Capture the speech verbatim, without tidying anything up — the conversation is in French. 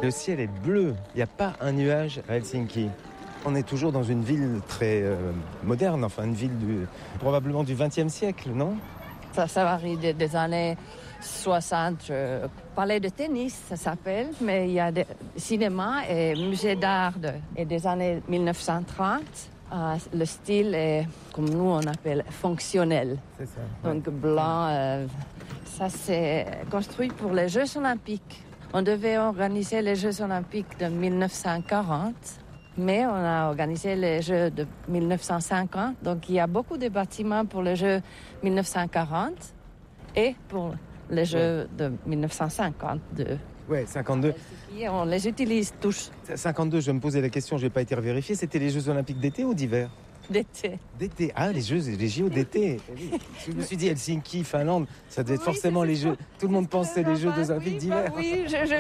Le ciel est bleu, il n'y a pas un nuage à Helsinki. On est toujours dans une ville très euh, moderne, enfin une ville du, probablement du vingtième siècle, non? Ça, ça varie des, des années soixante. Euh, palais de tennis, ça s'appelle, mais il y a des cinémas et musées d'art de, et des années dix-neuf cent trente. Euh, le style est, comme nous on appelle, fonctionnel. C'est ça. Donc blanc, euh, ça c'est construit pour les Jeux olympiques. On devait organiser les Jeux olympiques de dix-neuf cent quarante. Mais on a organisé les Jeux de dix-neuf cent cinquante, donc il y a beaucoup de bâtiments pour les Jeux dix-neuf cent quarante et pour les Jeux de dix-neuf cent cinquante-deux. Ouais, cinquante-deux. Et on les utilise tous. cinquante-deux, je me posais la question, je n'ai pas été revérifié, c'était les Jeux olympiques d'été ou d'hiver? D'été. D'été, ah les Jeux, les J O d'été. Je me suis dit Helsinki, Finlande, ça devait être forcément les Jeux. Tout le monde pense que c'est les Jeux olympiques oui, d'hiver. bah oui, je, je